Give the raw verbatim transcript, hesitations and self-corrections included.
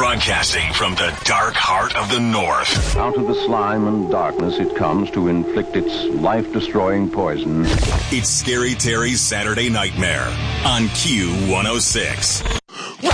Broadcasting from the dark heart of the North. Out of the slime and darkness it comes to inflict its life-destroying poison. It's Scary Terry's Saturday Nightmare on Q one oh six.